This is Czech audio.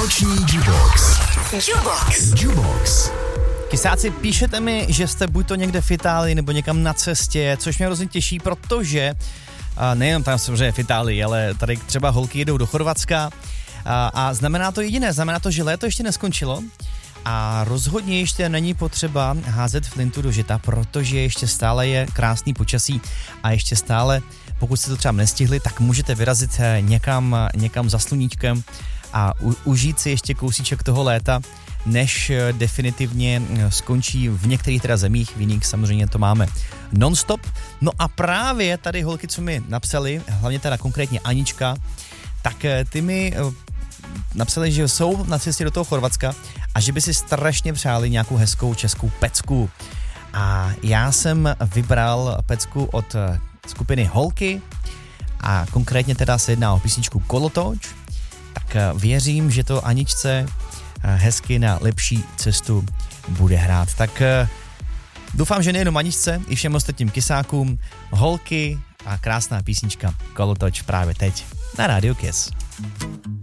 Vánoční Jubox. Jubox. Kysáci, píšete mi, že jste buď to někde v Itálii nebo někam na cestě, což mě hrozně těší, protože nejenom tam samozřejmě v Itálii, ale tady třeba holky jedou do Chorvatska a znamená to jediné, znamená to, že léto ještě neskončilo a rozhodně ještě není potřeba házet flintu do žita, protože ještě stále je krásný počasí a ještě stále, pokud jste to třeba nestihli, tak můžete vyrazit někam za sluníčkem a užít si ještě kousíček toho léta, než definitivně skončí v některých teda zemích, v jiných samozřejmě to máme non-stop. No a právě tady holky, co mi napsali, hlavně teda konkrétně Anička, tak ty mi napsali, že jsou na cestě do toho Chorvatska a že by si strašně přáli nějakou hezkou českou pecku. A já jsem vybral pecku od skupiny Holky a konkrétně teda se jedná o písničku Kolotoč, tak věřím, že to Aničce hezky na lepší cestu bude hrát. Tak doufám, že nejenom Aničce, i všem ostatním kysákům, Holky a krásná písnička Kolotoč právě teď na Radio Kiss.